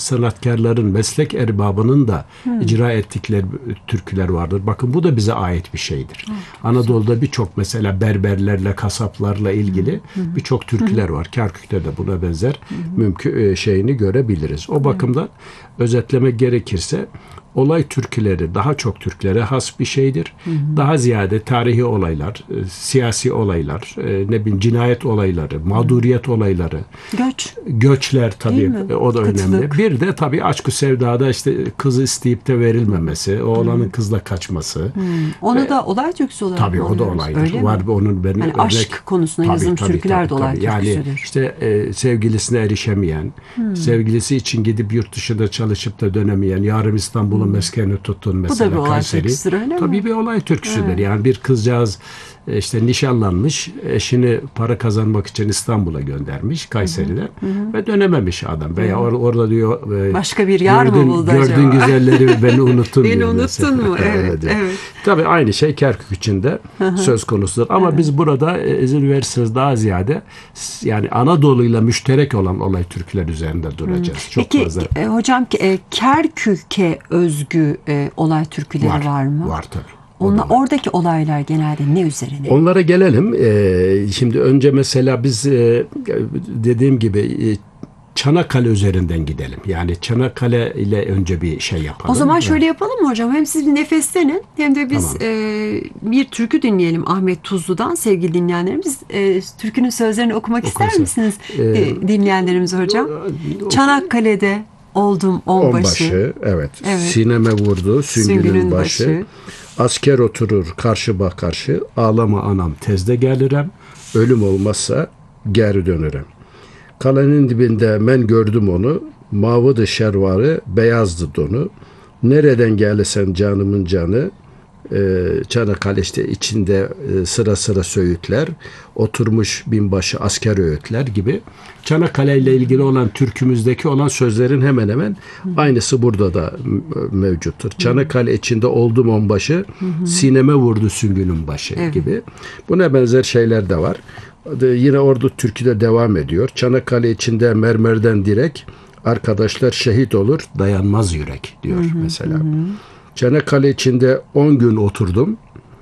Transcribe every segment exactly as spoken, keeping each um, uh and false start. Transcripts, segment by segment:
sanatkarların, meslek erbabının da hmm. icra ettikleri türküler vardır. Bakın bu da bize ait bir şeydir. Hmm. Anadolu'da birçok mesela berberlerle, kasaplarla ilgili hmm. birçok türküler hmm. var. Kerkük'te de buna benzer hmm. mümkün şeyini görebiliriz. O bakımdan hmm. özetlemek gerekirse olay türküleri daha çok Türklere has bir şeydir. Hı hı. Daha ziyade tarihi olaylar, e, siyasi olaylar, e, ne bileyim cinayet olayları, mağduriyet hı. olayları, göç, göçler tabii e, o da Kıtlık. önemli. Bir de tabii aşk-ı sevdada işte kızı isteyip de verilmemesi, oğlanın hı. kızla kaçması. Hı. Onu e, da olay türküsü olarak tabii o da olaydır. Öyle var mi? onun benim yani aşk konusunda tabii, yazılmış tabii, türküler tabii, de olay tabii. türküsüdür. Yani işte e, sevgilisine erişemeyen, hı. sevgilisi için gidip yurt dışında çalışıp da dönemeyen, yarım İstanbul'un hı. meskeni tutun mesela. Bu da bir olay türküsüdür, öyle mi? Tabii bir olay türküsüdür. Evet. Yani bir kızcağız işte nişanlanmış, eşini para kazanmak için İstanbul'a göndermiş Kayseri'den hı hı. ve dönememiş adam. Veya or- orada diyor başka bir yar gördün, mı buldu gördün acaba? Gördün güzelleri beni unuttun beni diyor. unuttun mesela. mu? Evet, evet. Tabii aynı şey Kerkük için de söz konusudur. Ama evet. biz burada izin verirseniz daha ziyade yani Anadolu'yla müşterek olan olay türküler üzerinde duracağız. Hı. Çok Peki fazla. E, hocam e, Kerkük'e özgü e, olay türküleri var, var mı? Var tabii. Onlar, oradaki olaylar genelde ne üzerine? Onlara gelelim. Ee, şimdi önce mesela biz e, dediğim gibi e, Çanakkale üzerinden gidelim. Yani Çanakkale ile önce bir şey yapalım. O zaman şöyle yapalım mı hocam? Hem siz bir nefeslenin hem de biz tamam. e, bir türkü dinleyelim Ahmet Tuzlu'dan sevgili dinleyenlerimiz. E, türkünün sözlerini okumak Okursa. ister misiniz ee, dinleyenlerimiz hocam? O, Çanakkale'de oldum onbaşı. Onbaşı, evet. evet. Sineme vurdu süngünün, süngünün başı. başı. Asker oturur karşıma karşı, ağlama anam tezde gelirim, ölüm olmazsa geri dönerim. Kalenin dibinde ben gördüm onu, mavıdı şervarı, beyazdı donu. Nereden gelirsen canımın canı, e, Çanakkale işte içinde e, sıra sıra söğütler, oturmuş binbaşı asker öğütler gibi. Çanakkale ile ilgili olan türkümüzdeki olan sözlerin hemen hemen aynısı burada da mevcuttur. Çanakkale içinde oldum onbaşı, sineme vurdu süngünün başı evet. gibi. Buna benzer şeyler de var. Yine orada türküde devam ediyor. Çanakkale içinde mermerden direk, arkadaşlar şehit olur, dayanmaz yürek diyor hı hı, mesela. Hı. Çanakkale içinde on gün oturdum,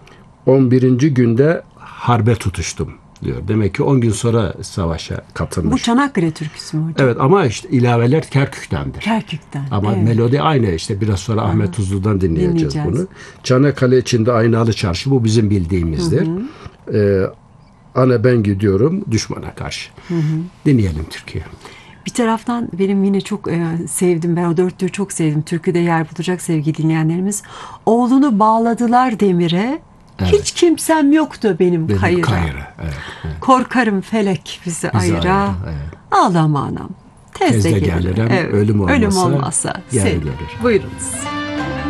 on birinci günde harbe tutuştum diyor. Demek ki on gün sonra savaşa katılmış. Bu Çanakkale türküsü mü hocam? Evet ama işte ilaveler Kerkük'tendir. Kerkük'ten. Ama evet. melodi aynı işte biraz sonra Aha. Ahmet Tuzlu'dan dinleyeceğiz, dinleyeceğiz bunu. Çanakkale içinde Aynalı Çarşı bu bizim bildiğimizdir. Hı hı. Ee, Ana ben gidiyorum düşmana karşı. Hı hı. Dinleyelim Türkiye. Bir taraftan benim yine çok e, sevdim. Ben o dörtlüğü çok sevdim. Türküde yer bulacak sevgili dinleyenlerimiz. Oğlunu bağladılar demire. Evet. Hiç kimsem yoktu benim, benim kayıra. kayıra. Evet, evet. Korkarım felek bizi, bizi ayıra. ayıra evet. Ağlama anam. Tezde, Tezde gelirim. gelirim. Evet. Ölüm olmasa, Ölüm olmazsa gel sev. görür. Buyurunuz.